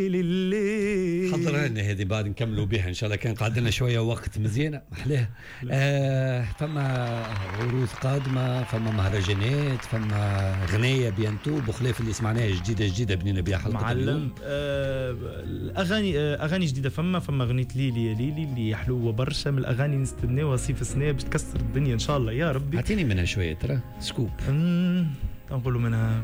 حضر لنا هذه بعد نكملوا بها ان شاء الله. كان قعد لنا شويه وقت مزيانه محلاه. فما عروض قادمه، فما مهرجانات، فما غنيه بيانتو بخلاف اللي سمعناها جديده بنينا بها حلقه معلم. اغاني جديده. فما اغنيه ليلي اللي حلوه برشا، من الاغاني نستناوها صيف السنه باش تكسر الدنيا ان شاء الله يا ربي. اعطيني منها شويه ترى سكوب. نقولوا منها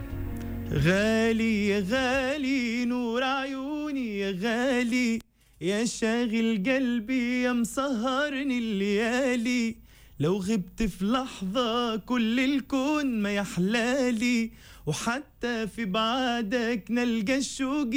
غالي يا غالي نور عيوني يا غالي، يا شاغل قلبي يا مسهرني الليالي، لو غبت في لحظة كل الكون ما يحلالي، وحتى في بعدك نلقى الشوق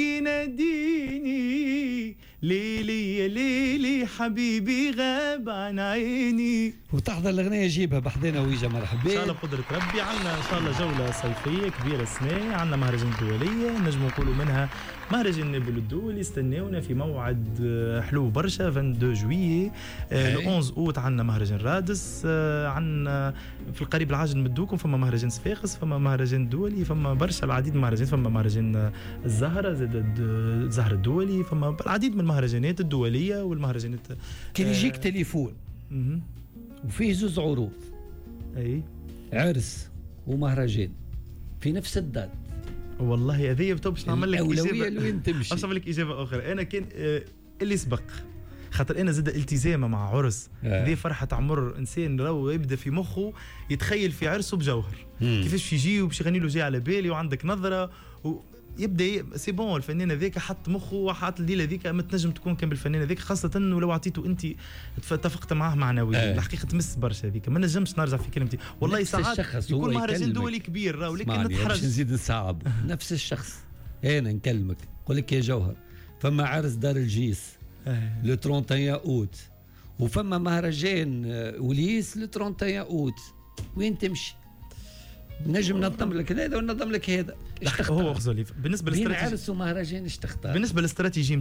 يناديني، ليلي يا ليلي حبيبي غاب عن عيني. وتحضر الأغنية جيبها بحذنا ويجا مرحبا إن شاء الله بقدرة ربي. عنا إن شاء الله جولة صيفية كبيرة السنة، عنا مهرجان دولية نجم نقولوا منها مهرجان نابل الدولي، استناونا في موعد حلو برشا 22 جويي. ل 11 أوت عنا مهرجان رادس، عنا في القريب العاجل نمدوكم فما مهرجان صفاقس، فما مهرجان دولي، فما برشا العديد من المهرجانات، فما مهرجان الزهرة زاد الزهرة الدولي، فما العديد من المهرجانات الدولية والمهرجانات. كان يجيك تليفون وفيه زوز عروض، اي عرس ومهرجان في نفس الدات، والله هذه باش نعمل لك اجابه لوين تمشي. باش نعمل لك اجابه اخرى. انا كان اللي سبق خاطر انا زاد التزامه مع عرس، هذه فرحه عمر انسان راهو يبدا في مخه يتخيل في عرسه بجوهر كيفاش يجي وباش يغني له جاي على بالي وعندك نظره يبدا سي بون. الفنان هذاك حط مخه وحط الليله هذيك ما تنجم تكون كان بالفنان هذاك، خاصه انه لو عطيته انت اتفقت معاه معنويا الحقيقه تمس برشا هذيك. ما نجمش نرجع في كلمتي والله ساعات يكون مهرجان دولي كبير راهو لكن نتحرج نزيد نصعب. نفس الشخص انا نكلمك نقول لك يا جوهر فما عرس دار الجيس لو 31 اوت، وفما مهرجان وليس لو 31 اوت، وين تمشي؟ نجم ننظم لك هذا وننظم لك هذا. هو غزولي بالنسبه للاستراتيجيه عرس ومهرجان ايش تختار؟ بالنسبه للاستراتيجي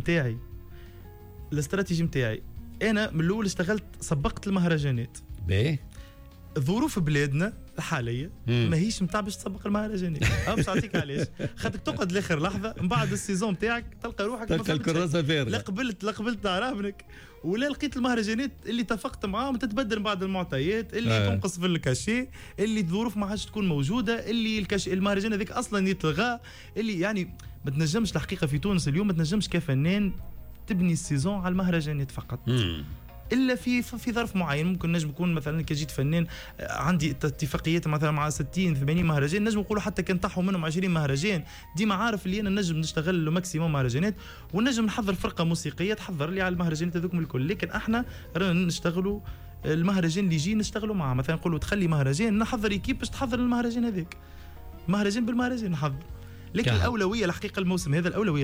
نتاعي انا من الاول اشتغلت سبقت المهرجانات. باهي ظروف بلادنا الحاليه ماهيش متاع باش تسبق المهرجانات. باش نعطيك علاش، خاطرك تقعد لاخر لحظه من بعد السيزون تاعك تلقى روحك تلقى الكراسه فارغه، لا قبلت عرابنك ولا لقيت المهرجانات اللي اتفقت معاهم تتبدل بعض المعطيات، اللي تنقص في الكاشي، اللي الظروف ما عادش تكون موجوده، اللي المهرجان هذاك اصلا يتلغى، اللي يعني ما تنجمش الحقيقه في تونس اليوم ما تنجمش كفنان تبني السيزون على المهرجانات فقط. الا في ظرف معين ممكن نجم يكون مثلا كجيت فنان عندي اتفاقيات مثلا مع 60 80 مهرجان، نجم نقولوا حتى كان طاحوا منهم 20 مهرجان، ديما عارف اللي انا نجم نشتغل له ماكسيموم مهرجانات، ونجم نحضر فرقه موسيقيه تحضر لي على المهرجانات هذوك الكل. لكن احنا رانا نشتغلوا المهرجان اللي يجي نشتغلوا معاه، مثلا نقولوا تخلي مهرجان نحضر ايكيب باش تحضر المهرجان هذاك، مهرجان بالمهرجان نحضر. لكن الأولوية الحقيقة الموسم هذا الأولوية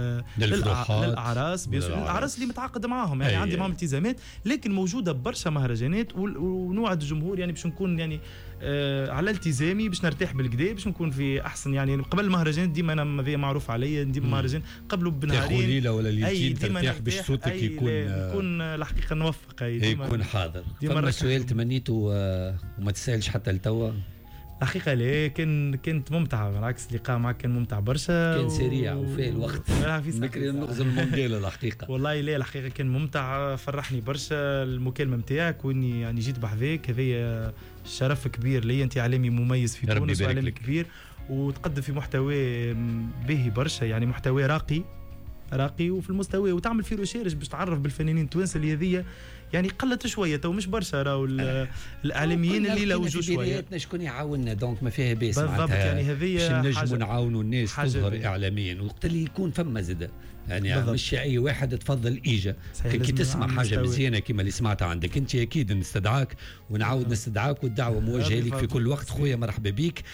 للأعراس، الأعراس اللي متعاقد معاهم يعني عندي معهم التزامات، لكن موجودة برشا مهرجانات ونوعد الجمهور يعني باش نكون يعني على التزامي باش نرتاح بالكدا باش نكون في أحسن. يعني قبل المهرجان ديما أنا ماذا معروف عليا ندير مهرجان قبله بنهارين ليلة ولا ليلتين ترتاح باش صوتك يكون الحقيقة نوفق يكون حاضر. فما سؤال تمنيته وما تسألش حتى لتوا؟ الحقيقة ليه كانت ممتعة، بالعكس اللقاء معك كان ممتع برشا، كان سريع وفيه الوقت نكري نغزل المونديال الحقيقة. والله ليه الحقيقة كان ممتع، فرحني برشا المكالمة متاعك واني يعني جيت بحذاك، هذا شرف كبير لي. انت اعلامي مميز في تونس واعلامي كبير وتقدم في محتوى باهي برشا، يعني محتوى راقي وفي المستوى، وتعمل فيه ريشيرش باش تعرف بالفنانين التوانسه اللي هذه يعني قلت شويه تو مش برشا راهو الاعلاميين اللي لوجوا شويه شكون يعاوننا دونك ما فيها باس بالضبط. يعني هذه باش نجموا نعاونوا الناس تظهر اعلاميا وقت اللي يكون فما زاده يعني بالضبط. مش اي واحد تفضل ايجا كي تسمع حاجه مزيانه كما اللي سمعتها عندك انت اكيد نستدعاك ونعاود نستدعاك والدعوه موجهه لك في كل وقت خويا. مرحبا بك.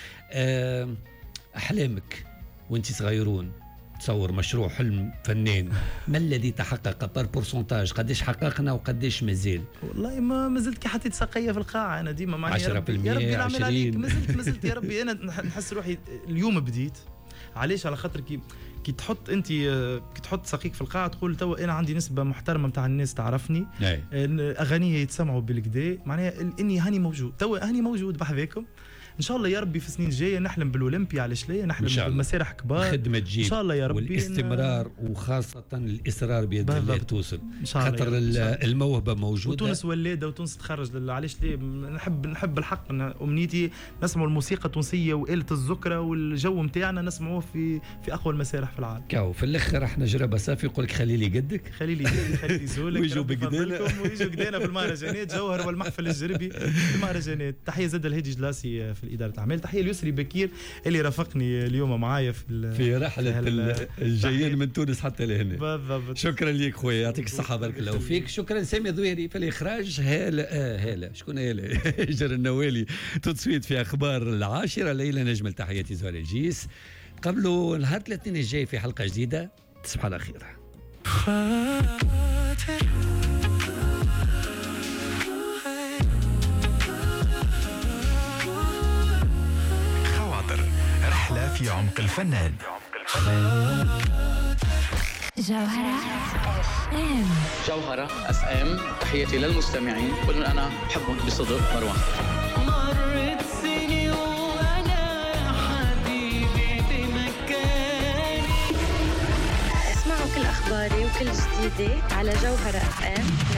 احلامك وانت صغيرون تصور مشروع حلم فنان ما الذي تحقق بار بورسنتاج؟ قديش حققنا وقديش مازال؟ والله ما زلت كي حطيت ساقيه في القاعه انا ديما معني 10% يا ربي نعمل عليك ما زلت يا ربي. انا نحس روحي اليوم بديت علاش على خاطر كي تحط انت كي تحط ساقيك في القاعه تقول توا انا عندي نسبه محترمه نتاع الناس تعرفني اغانيه يتسمعوا بالكدا معناها اني هاني موجود توا هاني موجود بحذاكم ان شاء الله يا ربي في السنين الجايه نحلم بالاولمبيا، علاش لا، نحلم بمسارح كبار، خدمه تجيب ان شاء الله يا ربي، والاستمرار وخاصه الاصرار بيد الله توصل، خاطر الموهبه موجوده. وتونس ولاده وتونس تخرج، علاش ليه، نحب الحق. امنيتي نسمعوا الموسيقى التونسيه وآلة الزكره والجو نتاعنا نسمعوه في اقوى المسارح في العالم. كاو في الاخر احنا جربه صافي يقول لك خلي لي قدك، خلي لي زولك ويجوا بقدانا ويجوا قدانا في المهرجانات. جوهر والمحفل الجربي في المهرجانات. تحيه زاد الهادي جلاسي في الاداره الاعمال، تحيه ليسري بكير اللي رافقني اليوم معايا في رحله الجايين من تونس حتى لهنا. بالضبط. شكرا ليك خويا، يعطيك الصحه، بارك الله فيك. شكرا سامي ذويري في الاخراج. هاله شكون هاله؟ جر النوالي تسويت في اخبار 10 ليله. نجمل تحياتي زهر الجيس. قبلوا نهار الاثنين الجاي في حلقه جديده. تصبح على خير. خواطر رحله في عمق الفنان. جوهرة اف ام. تحياتي للمستمعين، كل انا بحبهم بصدق. مروان. مرت سنين وانا يا حبيبي بمكاني. اسمعوا كل اخباري وكل جديدي على جوهرة اف ام.